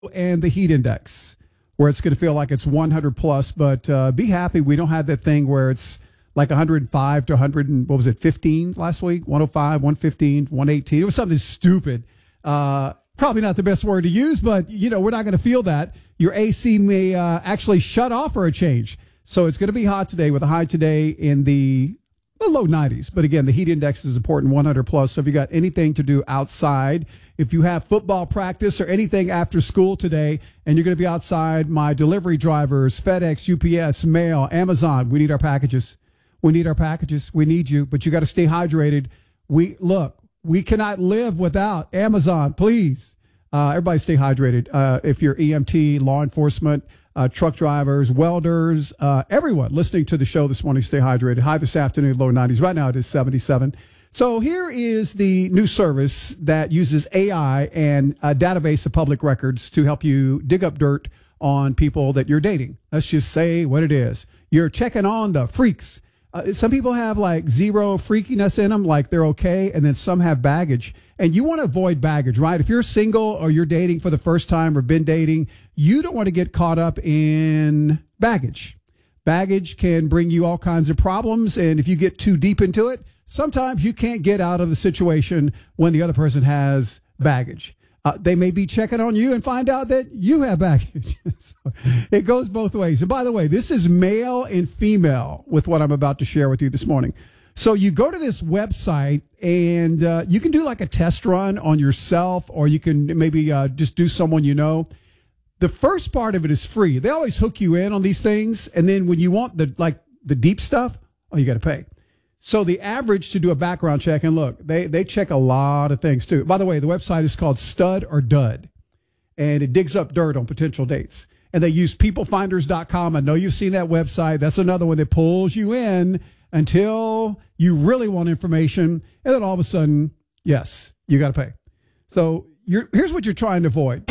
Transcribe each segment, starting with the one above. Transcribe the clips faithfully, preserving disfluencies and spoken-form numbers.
and the heat index, where it's going to feel like it's one hundred plus, but uh, be happy we don't have that thing where it's like one hundred five to one hundred, and what was it, fifteen last week? one oh five, one fifteen, one eighteen. It was something stupid. Uh, probably not the best word to use, but, you know, we're not going to feel that. Your A C may uh, actually shut off for a change. So it's going to be hot today with a high today in the low nineties. But again, the heat index is important, one hundred plus. So if you got anything to do outside, if you have football practice or anything after school today, and you're going to be outside, my delivery drivers, FedEx, U P S, mail, Amazon, we need our packages. We need our packages. We need you, but you got to stay hydrated. We look, we cannot live without Amazon, please. Uh, everybody stay hydrated. Uh, if you're E M T, law enforcement, uh, truck drivers, welders, uh, everyone listening to the show this morning, stay hydrated. High this afternoon, low nineties. Right now it is seventy-seven. So here is the new service that uses A I and a database of public records to help you dig up dirt on people that you're dating. Let's just say what it is. You're checking on the freaks. Uh, some people have like zero freakiness in them, like they're okay, and then some have baggage. And you want to avoid baggage, right? If you're single or you're dating for the first time or been dating, you don't want to get caught up in baggage. Baggage can bring you all kinds of problems, and if you get too deep into it, sometimes you can't get out of the situation when the other person has baggage. Uh, they may be checking on you and find out that you have baggage. So it goes both ways. And by the way, this is male and female with what I'm about to share with you this morning. So you go to this website and uh, you can do like a test run on yourself, or you can maybe uh, just do someone you know. The first part of it is free. They always hook you in on these things. And then when you want the like the deep stuff, oh, you got to pay. So the average to do a background check, and look, they, they check a lot of things too. By the way, the website is called Stud or Dud, and it digs up dirt on potential dates. And they use people finders dot com. I know you've seen that website. That's another one that pulls you in until you really want information. And then all of a sudden, yes, you got to pay. So you're, here's what you're trying to avoid.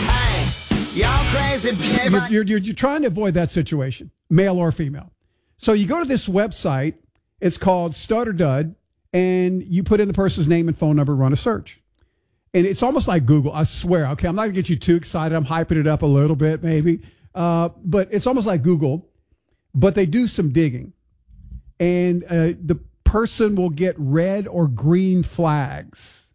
Hey, y'all crazy. You're, you're, you're, you're trying to avoid that situation, male or female. So you go to this website. It's called Stud or Dud, and you put in the person's name and phone number, run a search. And it's almost like Google, I swear. Okay, I'm not going to get you too excited. I'm hyping it up a little bit, maybe. Uh, but it's almost like Google, but they do some digging. And uh, the person will get red or green flags.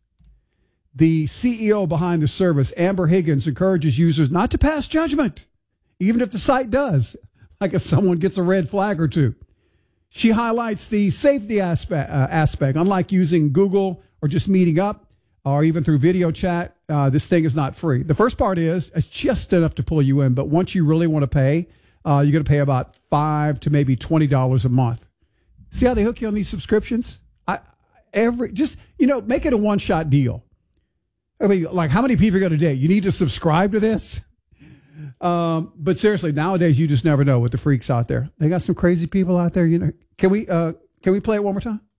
The C E O behind the service, Amber Higgins, encourages users not to pass judgment, even if the site does, like if someone gets a red flag or two. She highlights the safety aspect, uh, aspect. Unlike using Google or just meeting up or even through video chat, uh, this thing is not free. The first part is it's just enough to pull you in. But once you really want to pay, uh, you're going to pay about five to maybe twenty dollars a month. See how they hook you on these subscriptions? I, every just, you know, make it a one-shot deal. I mean, like how many people are going to date? You need to subscribe to this? Um, but seriously, nowadays you just never know with the freaks out there. They got some crazy people out there. You know, can we uh, can we play it one more time?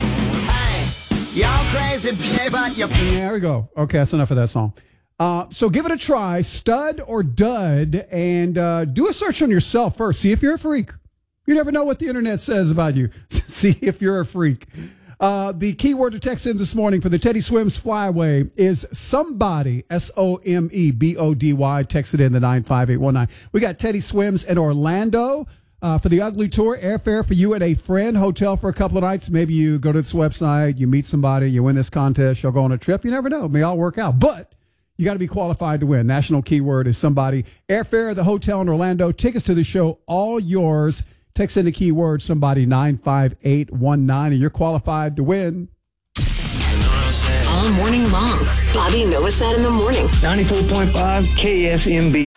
Hey, y'all crazy, but you. There we go. Okay, that's enough of that song. Uh, so give it a try, Stud or Dud, and uh, do a search on yourself first. See if you're a freak. You never know what the internet says about you. See if you're a freak. Uh, the keyword to text in this morning for the Teddy Swims Flyaway is somebody, S O M E B O D Y. Text it in the nine five eight one nine. We got Teddy Swims in Orlando uh, for the Ugly Tour. Airfare for you and a friend. Hotel for a couple of nights. Maybe you go to this website, you meet somebody, you win this contest, you'll go on a trip. You never know. It may all work out. But you got to be qualified to win. National keyword is somebody. Airfare, the hotel in Orlando. Tickets to the show, all yours. Text in the keyword somebody nine five eight one nine, and you're qualified to win. All morning long. Bobby Novosad in the morning. ninety-four point five K S M B.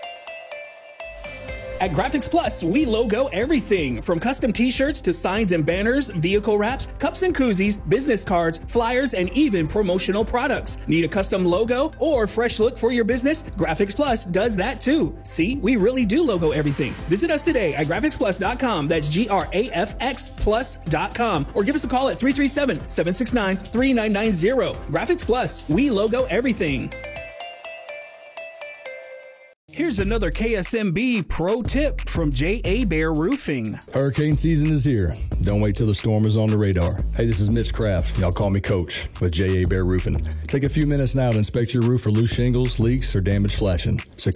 At Graphics Plus, we logo everything from custom t-shirts to signs and banners, vehicle wraps, cups and koozies, business cards, flyers, and even promotional products. Need a custom logo or fresh look for your business? Graphics Plus does that too. See, we really do logo everything. Visit us today at graphics plus dot com. That's G R A F X plus dot com. Or give us a call at three three seven, seven six nine, three nine nine zero. Graphics Plus, we logo everything. Here's another K S M B pro tip from J A. Bear Roofing. Hurricane season is here. Don't wait till the storm is on the radar. Hey, this is Mitch Kraft. Y'all call me Coach with J A. Bear Roofing. Take a few minutes now to inspect your roof for loose shingles, leaks, or damaged flashing.